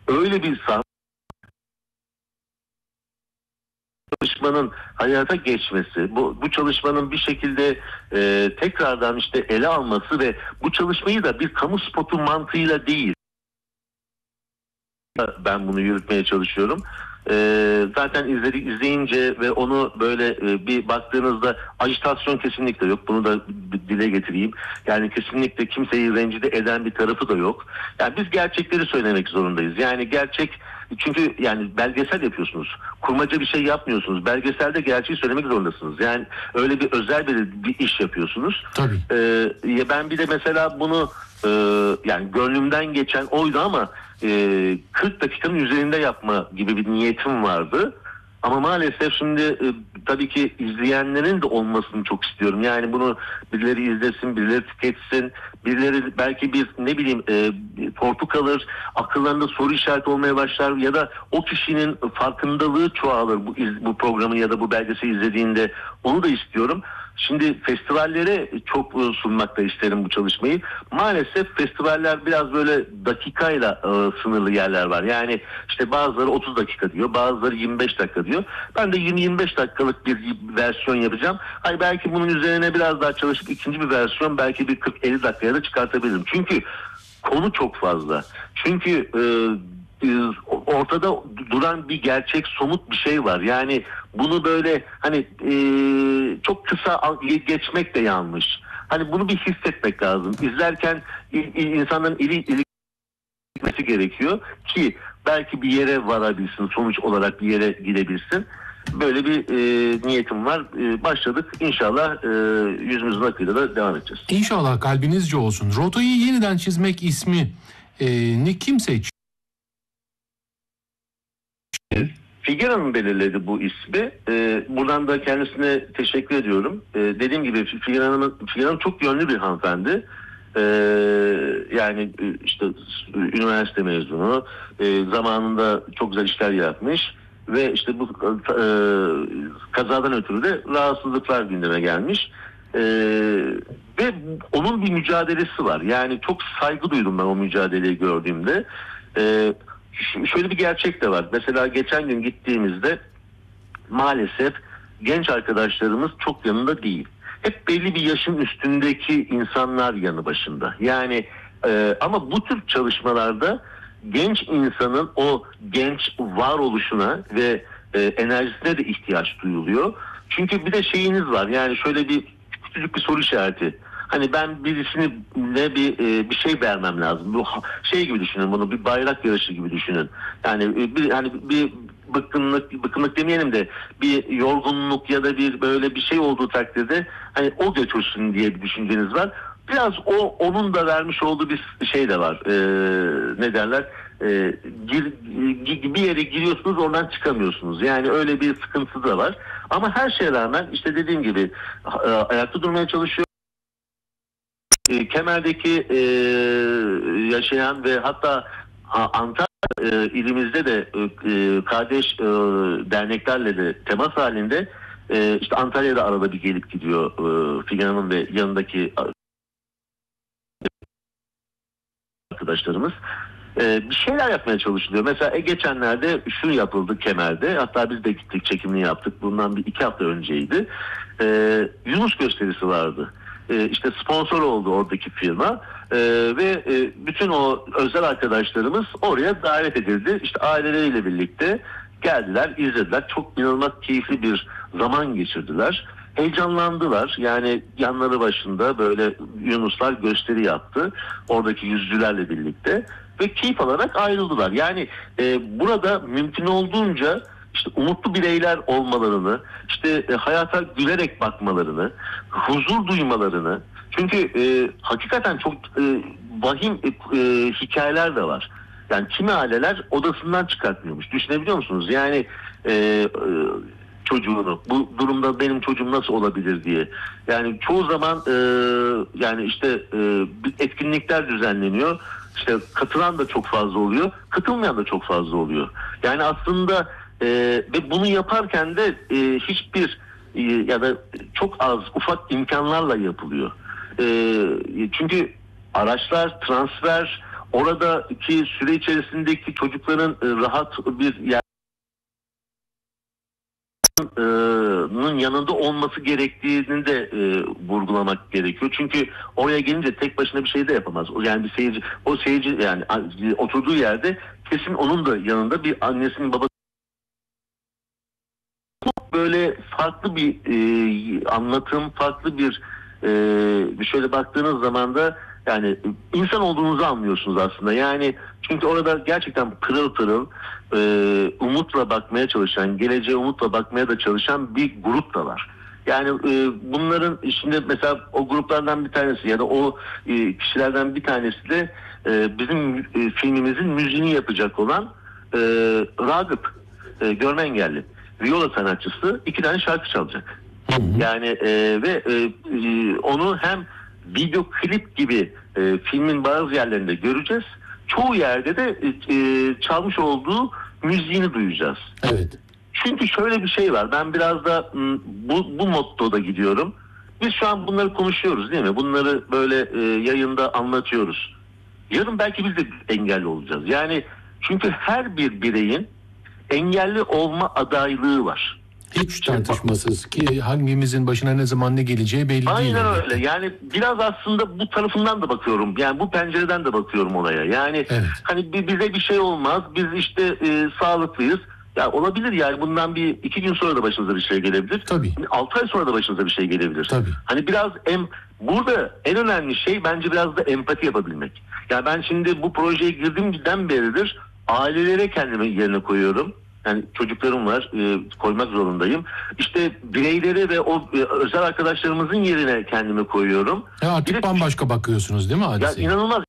öyle bir çalışmanın hayata geçmesi, bu çalışmanın bir şekilde tekrardan işte ele alması ve bu çalışmayı da bir kamu spotu mantığıyla değil, ben bunu yürütmeye çalışıyorum. Zaten izleyince ve onu böyle bir baktığınızda ajitasyon kesinlikle yok. Bunu da dile getireyim. Yani kesinlikle kimseyi rencide eden bir tarafı da yok. Yani biz gerçekleri söylemek zorundayız. Yani gerçek, çünkü yani belgesel yapıyorsunuz. Kurmaca bir şey yapmıyorsunuz. Belgeselde gerçeği söylemek zorundasınız. Yani öyle bir özel bir iş yapıyorsunuz. Tabii. Ben bir de mesela bunu yani gönlümden geçen oydu ama 40 dakikanın üzerinde yapma gibi bir niyetim vardı. Ama maalesef şimdi tabii ki izleyenlerin de olmasını çok istiyorum. Yani bunu birileri izlesin, birileri tüketsin, birileri belki bir ne bileyim korku kalır, akıllarında soru işareti olmaya başlar ya da o kişinin farkındalığı çoğalır bu programı ya da bu belgeseli izlediğinde. Onu da istiyorum. Şimdi festivallere çok sunmak da isterim bu çalışmayı. Maalesef festivaller biraz böyle dakikayla sınırlı yerler var. Yani işte bazıları 30 dakika diyor, bazıları 25 dakika diyor. Ben de 20-25 dakikalık bir versiyon yapacağım. Hani belki bunun üzerine biraz daha çalışıp ikinci bir versiyon belki bir 40-50 dakikaya da çıkartabilirim. Çünkü konu çok fazla. Çünkü ortada duran bir gerçek, somut bir şey var. Yani bunu böyle hani çok kısa geçmek de yanlış. Hani bunu bir hissetmek lazım. İzlerken insanların ilikmesi gerekiyor ki belki bir yere varabilsin, sonuç olarak bir yere gidebilsin. Böyle bir niyetim var. Başladık. İnşallah yüzümüzün akıyla da devam edeceğiz. İnşallah kalbinizce olsun. Rotayı yeniden çizmek ismi ne kim seçti? Figen Hanım belirledi bu ismi. Buradan da kendisine teşekkür ediyorum. Dediğim gibi Figen Hanım çok yönlü bir hanımefendi. Yani işte üniversite mezunu, zamanında çok güzel işler yapmış ve işte bu kazadan ötürü de rahatsızlıklar gündeme gelmiş. Ve onun bir mücadelesi var. Yani çok saygı duydum ben o mücadeleyi gördüğümde. Şöyle bir gerçek de var. Mesela geçen gün gittiğimizde maalesef genç arkadaşlarımız çok yanında değil. Hep belli bir yaşın üstündeki insanlar yanı başında. Yani ama bu tür çalışmalarda genç insanın o genç varoluşuna ve enerjisine de ihtiyaç duyuluyor. Çünkü bir de şeyiniz var. Yani şöyle bir küçücük bir soru işareti. Hani ben birisine bir şey vermem lazım. Bu şey gibi düşünün, bunu bir bayrak yarışı gibi düşünün. Yani bir bıkkınlık demeyelim de bir yorgunluk ya da bir böyle bir şey olduğu takdirde hani o götürsün diye bir düşünceniz var. Biraz onun da vermiş olduğu bir şey de var. Ne derler? Bir yere giriyorsunuz, oradan çıkamıyorsunuz. Yani öyle bir sıkıntı da var. Ama her şeye rağmen işte dediğim gibi ayakta durmaya çalışıyor. Kemer'deki yaşayan ve hatta Antalya ilimizde de kardeş derneklerle de temas halinde, işte Antalya'da arada bir gelip gidiyor Figen Hanım ve yanındaki arkadaşlarımız. Bir şeyler yapmaya çalışılıyor. Mesela geçenlerde şu yapıldı Kemer'de. Hatta biz de gittik, çekimini yaptık. Bundan bir 2 hafta önceydi. Yunus gösterisi vardı. İşte sponsor oldu oradaki firma. Ve bütün o özel arkadaşlarımız oraya davet edildi. İşte aileleriyle birlikte geldiler, izlediler. Çok inanılmaz keyifli bir zaman geçirdiler. Heyecanlandılar. Yani yanları başında böyle Yunuslar gösteri yaptı. Oradaki yüzücülerle birlikte. Ve keyif alarak ayrıldılar. Yani burada mümkün olduğunca işte umutlu bireyler olmalarını, işte hayata gülerek bakmalarını, huzur duymalarını. Çünkü hakikaten çok vahim hikayeler de var. Yani kimi aileler odasından çıkartmıyormuş. Düşünebiliyor musunuz? Yani çocuğunu, bu durumda benim çocuğum nasıl olabilir diye. Yani çoğu zaman yani işte etkinlikler düzenleniyor. İşte katılan da çok fazla oluyor, katılmayan da çok fazla oluyor. Yani aslında ve bunu yaparken de hiçbir ya da çok az ufak imkanlarla yapılıyor. Çünkü araçlar, transfer, oradaki süre içerisindeki çocukların rahat bir yer yanında olması gerektiğini de vurgulamak gerekiyor. Çünkü oraya gelince tek başına bir şey de yapamaz. Yani bir seyirci, o seyirci yani oturduğu yerde kesin onun da yanında bir annesinin babası, böyle farklı bir anlatım, farklı bir şöyle baktığınız zaman da yani insan olduğunuzu anlıyorsunuz aslında. Yani çünkü orada gerçekten pırıl pırıl umutla bakmaya çalışan, geleceğe umutla bakmaya da çalışan bir grup da var. Yani bunların şimdi mesela o gruplardan bir tanesi ya da o kişilerden bir tanesi de bizim filmimizin müziğini yapacak olan Ragıp, görme engelli viola sanatçısı, 2 tane şarkı çalacak. Yani ve onu hem video klip gibi filmin bazı yerlerinde göreceğiz. Çoğu yerde de çalmış olduğu müziğini duyacağız. Evet. Çünkü şöyle bir şey var. Ben biraz da bu mottoda gidiyorum. Biz şu an bunları konuşuyoruz değil mi? Bunları böyle yayında anlatıyoruz. Yarın belki biz de engelli olacağız. Yani çünkü her bir bireyin engelli olma adaylığı var. Hiç tartışmasız ki hangimizin başına ne zaman ne geleceği belli değil. Aynen öyle. Yani biraz aslında bu tarafından da bakıyorum. Yani bu pencereden de bakıyorum olaya. Yani Evet. hani bize bir şey olmaz. Biz işte sağlıklıyız. Ya olabilir yani bundan 2 gün sonra da başınıza bir şey gelebilir. Tabii. 6 ay sonra da başınıza bir şey gelebilir. Tabii. Hani biraz burada en önemli şey bence biraz da empati yapabilmek. Yani ben şimdi bu projeye girdiğimden beridir ailelere kendimi yerine koyuyorum. Yani çocuklarım var, koymak zorundayım. İşte bireyleri ve o özel arkadaşlarımızın yerine kendimi koyuyorum. Artık bambaşka bakıyorsunuz değil mi Ya hadiseye? inanılmaz.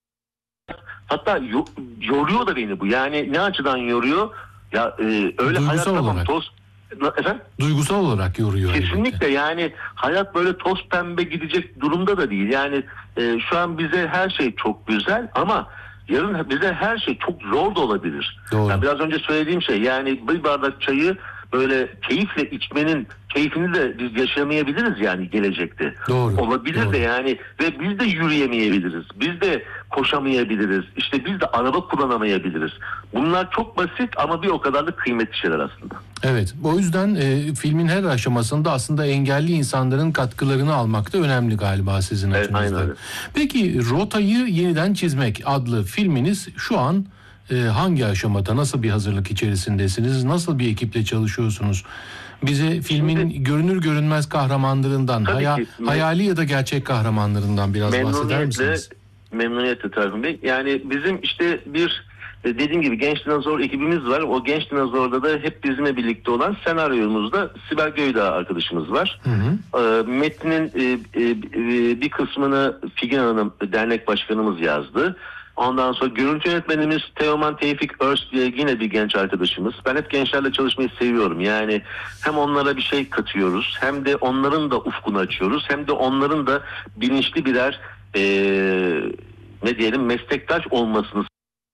Hatta yoruyor da beni bu. Yani ne açıdan yoruyor? Ya öyle Duygusal hayat tamam olarak. toz. Efendim? Duygusal olarak yoruyor. Kesinlikle elbette. yani hayat böyle toz pembe gidecek durumda da değil. Yani şu an bize her şey çok güzel ama yarın bize her şey çok zor da olabilir. Doğru. Yani biraz önce söylediğim şey, yani bir bardak çayı böyle keyifle içmenin keyfini de biz yaşamayabiliriz yani gelecekte. Doğru. Olabilir Doğru. de yani, ve biz de yürüyemeyebiliriz. Biz de koşamayabiliriz. İşte biz de araba kullanamayabiliriz. Bunlar çok basit ama bir o kadar da kıymetli şeyler aslında. Evet. O yüzden filmin her aşamasında aslında engelli insanların katkılarını almak da önemli galiba sizin Evet, açınızdan. aynen öyle. Peki Rotayı Yeniden Çizmek adlı filminiz şu an hangi aşamada, nasıl bir hazırlık içerisindesiniz, nasıl bir ekiple çalışıyorsunuz? Bize filmin görünür görünmez kahramanlarından, Tabii ki. hayali ya da gerçek kahramanlarından biraz bahseder misiniz? Memnuniyetle Tayfun Bey. Yani bizim işte dediğim gibi Genç Dinozor ekibimiz var. O Genç Dinozor'da da hep bizimle birlikte olan senaryomuzda Sibel Göydağ arkadaşımız var. Hı hı. Metnin bir kısmını Figen Hanım, dernek başkanımız yazdı. Ondan sonra görüntü yönetmenimiz Teoman Tevfik Örs diye yine bir genç arkadaşımız. Ben hep gençlerle çalışmayı seviyorum. Yani hem onlara bir şey katıyoruz, hem de onların da ufkunu açıyoruz, hem de onların da bilinçli birer ne diyelim meslektaş olmasını.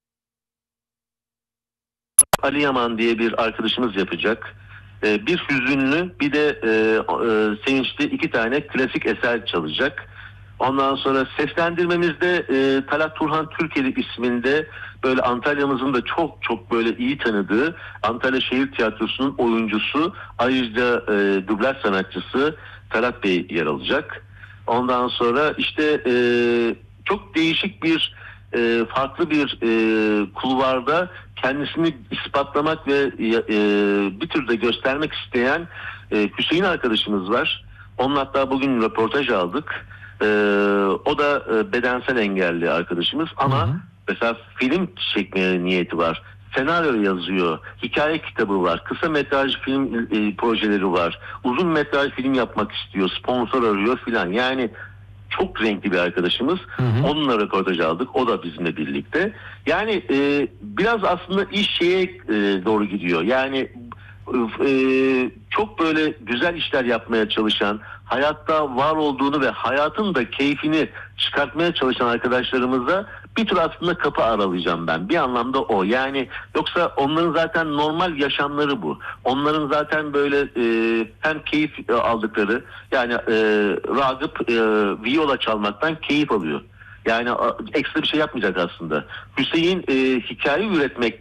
Ali Yaman diye bir arkadaşımız yapacak. Bir hüzünlü, bir de sevinçli 2 tane klasik eser çalacak. Ondan sonra seslendirmemizde Talat Turhan Türkeli isminde böyle Antalya'mızın da çok çok böyle iyi tanıdığı Antalya Şehir Tiyatrosu'nun oyuncusu, ayrıca dublaj sanatçısı Talat Bey yer alacak. Ondan sonra işte çok değişik bir farklı bir kulvarda kendisini ispatlamak ve bir türde göstermek isteyen Hüseyin arkadaşımız var. Onun hatta bugün röportaj aldık. O da bedensel engelli arkadaşımız ama mesela film çekmeye niyeti var. Senaryo yazıyor, hikaye kitabı var, kısa metraj film projeleri var, uzun metraj film yapmak istiyor, sponsor arıyor filan. Yani çok renkli bir arkadaşımız. Onunla röportaj aldık. O da bizimle birlikte. Yani biraz aslında iş doğru gidiyor. Yani çok böyle güzel işler yapmaya çalışan, hayatta var olduğunu ve hayatın da keyfini çıkartmaya çalışan arkadaşlarımıza bir tür aslında kapı aralayacağım ben. Bir anlamda o. Yani yoksa onların zaten normal yaşamları bu. Onların zaten böyle hem keyif aldıkları, yani Ragıp viola çalmaktan keyif alıyor. Yani ekstra bir şey yapmayacak aslında. Hüseyin hikaye üretmek